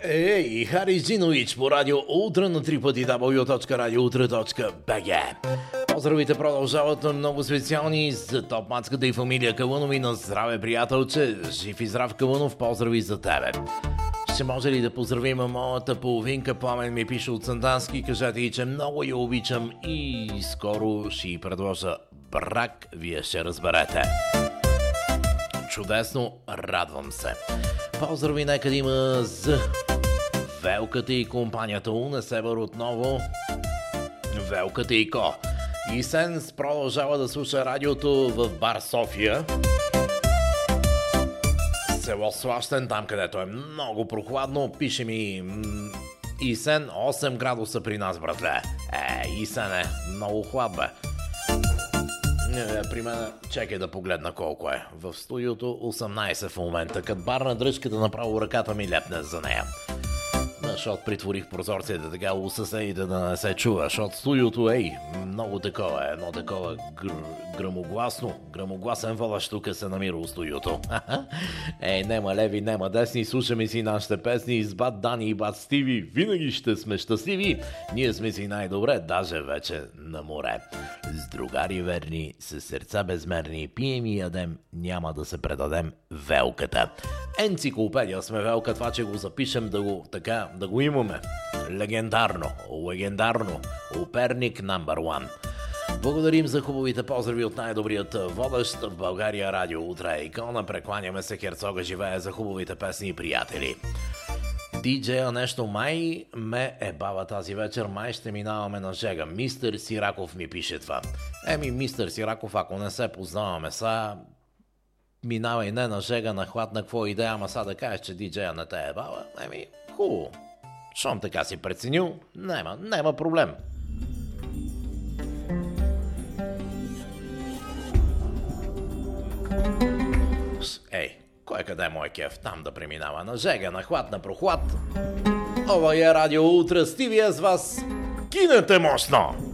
Ей, Хари Зинович по радио Утре на 3 пъти www.radioutre.bg. Поздравите продължават на много специални за топ-мацката и фамилия Калунови. На здраве, приятелче! Жив и здрав, Калунов, поздрави за тебе! Ще може ли да поздравим моята половинка? Пламен ми пише от Сандански. Кажете и, че много я обичам и скоро ще й предложа брак. Вие ще разберете. Чудесно, радвам се. Поздрави нека да има за Велката и компанията Унесебър отново. Велката и Ко. И Сенс продължава да слуша радиото в бар София. Село Слащен, там където е много прохладно. Пише ми Исен, 8 градуса при нас, братле. Исен е много хлад, бе. При мен, чекай да погледна колко е. В студиото 18 в момента. Като барна дръжката направо ръката ми лепне за нея. Защото притворих прозорците така усъсе и да не се чува. Защото студиото, много такова е. Едно такова грамогласен вълъж тук се намира у студиото. Нема леви, нема десни. Слушаме си нашите песни с бат Дани и бат Стиви. Винаги ще сме щастливи. Ние сме си най-добре, даже вече на море. С другари верни, с сърца безмерни, пием и ядем, няма да се предадем Велката. Енциклопедия сме Велка, това че го запишем да го имаме. Легендарно, Оперник номер 1. Благодарим за хубавите поздрави от най-добрият водещ в България радио Утре Икона. Прекланяме се, Херцога живее, за хубавите песни и приятели. Диджея нещо май ме бава тази вечер, май ще минаваме на жега. Мистер Сираков ми пише това. Мистер Сираков, ако не се познаваме са, минавай не на жега, на хлад, на какво идея, ама са да кажеш, че диджея не те бава. Хубаво. Щом така си преценил, няма проблем. Кой къде е мой кеф? Там да преминава на жега, на хлад, на прохлад. Това е радио Утре, Стивия с вас. Кинете мощно!